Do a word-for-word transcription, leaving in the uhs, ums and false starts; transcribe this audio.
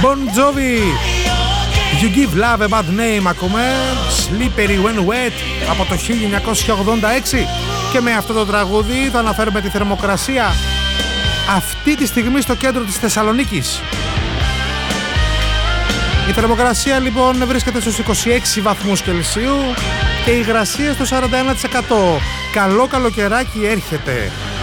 Bon Jovi, You Give Love a Bad Name ακούμε. Slippery When Wet από το χίλια εννιακόσια ογδόντα έξι. Και με αυτό το τραγούδι θα αναφέρουμε τη θερμοκρασία αυτή τη στιγμή στο κέντρο της Θεσσαλονίκης. Η θερμοκρασία λοιπόν βρίσκεται στους είκοσι έξι βαθμούς Κελσίου και η υγρασία στο σαράντα ένα τοις εκατό. Καλό καλοκαιράκι έρχεται.